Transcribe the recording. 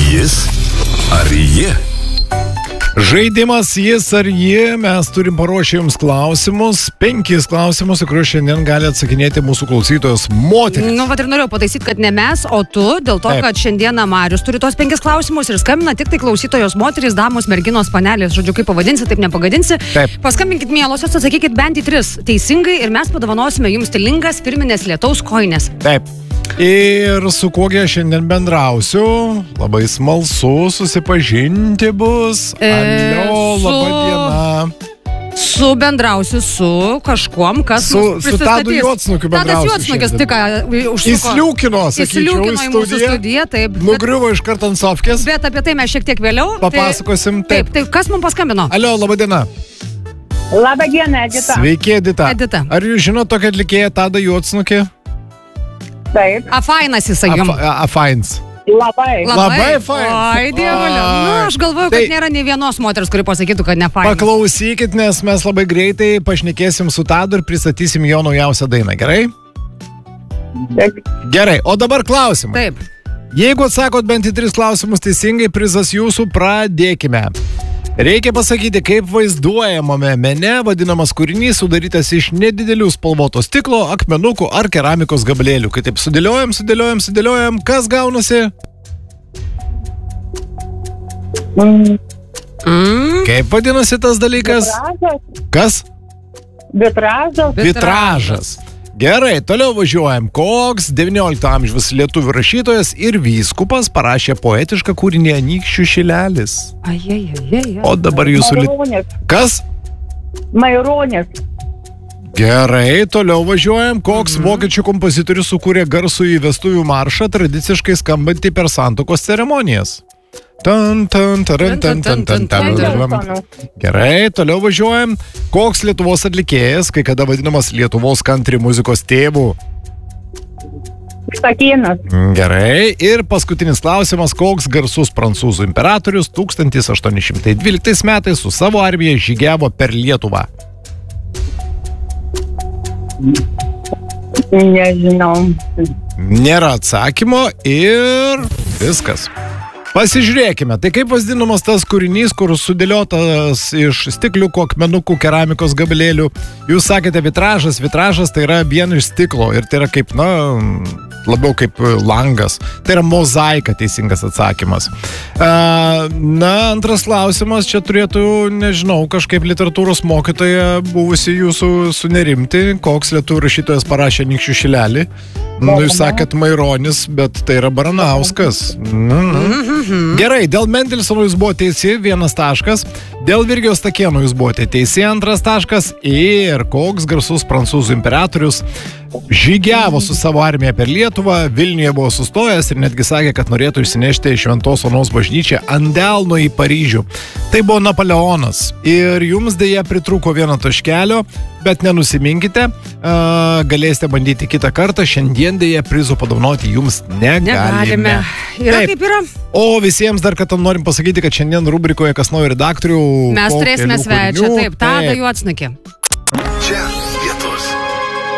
Jis ar ji? Žaidimas Jis ar ji. Mes turim paruošę jums klausimus. 5 klausimus, į kuriuos šiandien gali atsakinėti mūsų klausytojos moteris. Ir norėjau pataisyti, kad ne mes, o tu, dėl to, kad šiandieną Marius turi tos 5 klausimus ir skambina tik tai klausytojos moteris, damos, merginos, panelės, žodžiu, kaip pavadinsi, taip nepagadinsi. Taip. Paskambinkit, mielosios, atsakykit bent į 3 teisingai ir mes padovanosime jums stilingas firminės lietaus kojines. Taip. Ir su kuogi aš šiandien bendrausiu, labai smalsu susipažinti bus. Alio, laba diena. Su bendrausiu su kažkuom, kas su Tadu Juodsnukiu bendrausiu. Tadas Juodsnukis tik užsuko. Įsliūkino, sakyčiau, į mūsų studiją, taip. Nugriuvo iš karto ant sofkės. Bet apie tai mes šiek tiek vėliau. Papasakosim. Taip, kas mums paskambino? Alio, laba diena. Labą dieną, Edita. Sveiki, Edita. Edita. Ar jūs žinote tokią atlikėją Tadą Juodsnukį? Taip. Afainas jisai jums. Afains. Labai. Labai fain. Oi, dievulio. Aš galvoju, kad nėra nei vienos moters, kuri pasakytų, kad ne fainas. Paklausykit, nes mes labai greitai pašnekėsim su Tadu ir pristatysim jo naujausią dainą, gerai? Taip. Gerai, o dabar klausimai. Taip. Jeigu atsakot bent į 3 klausimus teisingai, prizas jūsų, pradėkime. Reikia pasakyti, kaip vaizduojamame mene vadinamas kūrinys sudarytas iš nedidelių spalvoto stiklo, akmenukų ar keramikos gabalėlių. Kai taip sudėliojam, kas gaunasi? Kaip vadinasi tas dalykas? Kas? Vitražas. Gerai, toliau važiuojam. Koks 19 amžiaus lietuvių rašytojas ir vyskupas parašė poetišką kūrinį Anykščių šilelis? O dabar jūsų... Maironis. Kas? Maironis. Gerai, toliau važiuojam. Koks vokiečių kompozitorius sukūrė garsų į vestuvių maršą, tradiciškai skambantį per santuokos ceremonijas? Gerai, toliau važiuojam. Koks Lietuvos atlikėjas, kai kada vadinamas Lietuvos country muzikos tėvu? Štakinas. Gerai, ir paskutinis klausimas. Koks garsus prancūzų imperatorius 1812 metais su savo armija žygiavo per Lietuvą? Nežinau. Nėra atsakymo ir viskas. Pasižiūrėkime, tai kaip vadinamas tas kūrinys, kur sudėliotas iš stikliukų, akmenukų, keramikos gabalėlių. Jūs sakėte vitražas tai yra vien iš stiklo ir tai yra kaip, labiau kaip langas. Tai yra mozaika, teisingas atsakymas. Antras klausimas, čia turėtų, nežinau, kažkaip literatūros mokytoja buvusi jūsų sunerimti, koks lietuvių rašytojas parašė Anykščių šilelį. Jūs sakėt Maironis, bet tai yra Baranauskas. Gerai, dėl Mendelsono jūs buvo teisi, 1 taškas. Dėl Virgio Stakėno jūs buvote teisi, 2 taškas. Ir koks garsus prancūzų imperatorius žygiavo su savo armija per Lietuvą, Vilniuje buvo sustojęs ir netgi sakė, kad norėtų išsinešti Šventos Onos bažnyčią ant delno į Paryžių. Tai buvo Napoleonas. Ir jums dėja pritrūko 1 taškelio, bet nenusiminkite, galėsite bandyti kitą kartą. Šiandien dėja prizų padovanoti jums negalime. Yra kaip yra. O visiems dar kartą norim pasakyti, kad šiandien rubrikoje Kas naujo redaktorių mes turėsime svečią, taip, Tadą Juodsnukį. Čia